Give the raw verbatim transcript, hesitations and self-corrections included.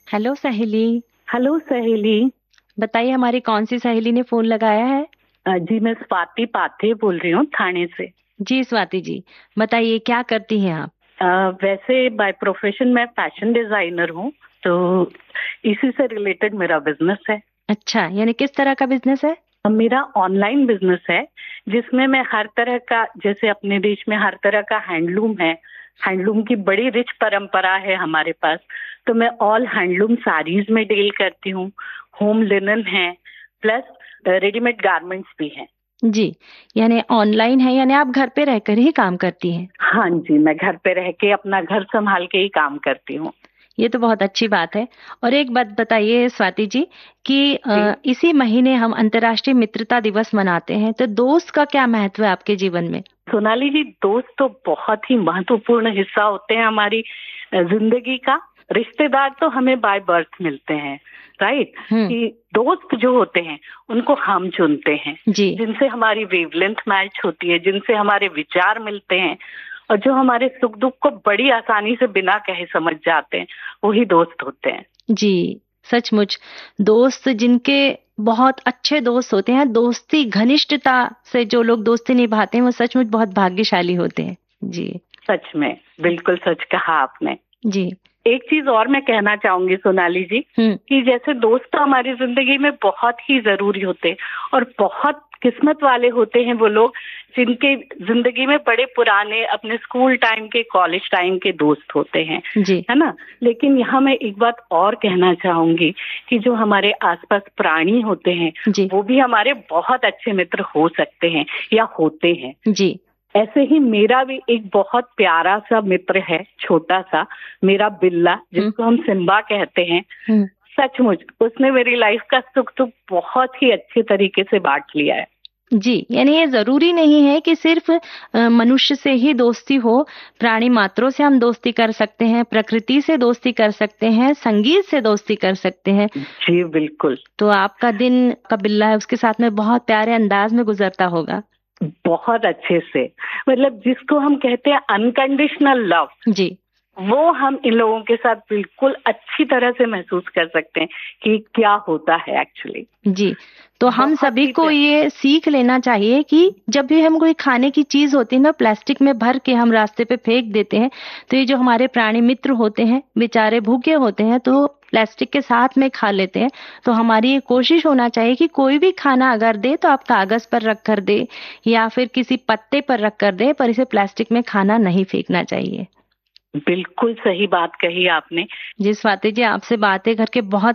Hello सहेली। Hello सहेली। बताइए हमारी कौन सी सहेली ने फोन लगाया है। अ, जी मैं स्वाति पाथे बोल रही हूँ थाने से। जी स्वाति जी, बताइए क्या करती हैं आप। अ, वैसे बाय प्रोफेशन मैं फैशन डिजाइनर हूँ, तो इसी से रिलेटेड मेरा बिजनेस है। अच्छा, यानी किस तरह का बिजनेस है। अ, मेरा ऑनलाइन बिजनेस है, जिसमें मैं हर तरह का, जैसे अपने देश में हर तरह का हैंडलूम है, हैंडलूम की बड़ी रिच परंपरा है हमारे पास। तो मैं ऑल हैंडलूम साड़ीज में डील करती हूँ, होम लिनन है, प्लस रेडीमेड गारमेंट्स भी हैं। जी, यानी ऑनलाइन है, यानी आप घर पे रहकर ही काम करती हैं। हाँ जी, मैं घर पे रह के अपना घर संभाल के ही काम करती हूँ। ये तो बहुत अच्छी बात है। और एक बात बताइए स्वाति जी कि जी, अ, इसी महीने हम अंतर्राष्ट्रीय मित्रता दिवस मनाते हैं, तो दोस्त का क्या महत्व है आपके जीवन में। सोनाली जी, दोस्त तो बहुत ही महत्वपूर्ण हिस्सा होते हैं हमारी अ, जिंदगी का। रिश्तेदार तो हमें बाय बर्थ मिलते हैं, राइट। हम्म। कि दोस्त जो होते हैं उनको हम चुनते हैं, जी। जिनसे हमारी वेवलेंथ मैच होती है, जिनसे हमारे विचार मिलते हैं, और जो हमारे सुख दुख को बड़ी आसानी से बिना कहे समझ जाते हैं, वही दोस्त होते हैं। जी, सचमुच। दोस्त जिनके बहुत अच्छे दोस्त होते हैं, दोस्ती घनिष्ठता से जो लोग दोस्ती निभाते हैं वो सचमुच बहुत भाग्यशाली होते हैं। जी। सच में, बिल्कुल सच कहा आपने। जी। एक चीज और मैं कहना चाहूंगी सोनाली जी, हम्म। कि जैसे दोस्त तो हमारी जिंदगी में बहुत ही जरूरी होते हैं, और बहुत किस्मत वाले होते हैं वो लोग जिनके जिंदगी में बड़े पुराने अपने स्कूल टाइम के, कॉलेज टाइम के दोस्त होते हैं, जी। है ना। लेकिन यहाँ मैं एक बात और कहना चाहूंगी कि जो हमारे आसपास प्राणी होते हैं, जी। वो भी हमारे बहुत अच्छे मित्र हो सकते हैं या होते हैं। जी। ऐसे ही मेरा भी एक बहुत प्यारा सा मित्र है, छोटा सा, मेरा बिल्ला, हम्म। जिसको हम सिम्बा कहते हैं। हम्म। सचमुच उसने मेरी लाइफ का सुख दुख बहुत ही अच्छे तरीके से बांट लिया है। जी, यानी ये जरूरी नहीं है कि सिर्फ अ, मनुष्य से ही दोस्ती हो। प्राणी मात्रों से हम दोस्ती कर सकते हैं, प्रकृति से दोस्ती कर सकते हैं, संगीत से दोस्ती कर सकते हैं। जी बिल्कुल। तो आपका दिन का बिल्ला है उसके साथ में बहुत प्यारे अंदाज में गुजरता होगा। बहुत अच्छे से, मतलब जिसको हम कहते हैं अनकंडीशनल लव, जी। वो हम इन लोगों के साथ बिल्कुल अच्छी तरह से महसूस कर सकते हैं कि क्या होता है एक्चुअली। जी, तो हम बहुत सभी ही को प्यार। ये सीख लेना चाहिए कि जब भी हम कोई खाने की चीज होती है ना, प्लास्टिक में भर के हम रास्ते पे फेंक देते हैं, तो ये जो हमारे प्राणी मित्र होते हैं बेचारे भूखे होते हैं तो प्लास्टिक के साथ में खा लेते हैं। तो हमारी ये कोशिश होना चाहिए कि कोई भी खाना अगर दे तो आप कागज पर रख कर दे या फिर किसी पत्ते पर रख कर दे, पर इसे प्लास्टिक में खाना नहीं फेंकना चाहिए। बिल्कुल सही बात कही आपने। जी स्वाति जी, आपसे बातें करके बहुत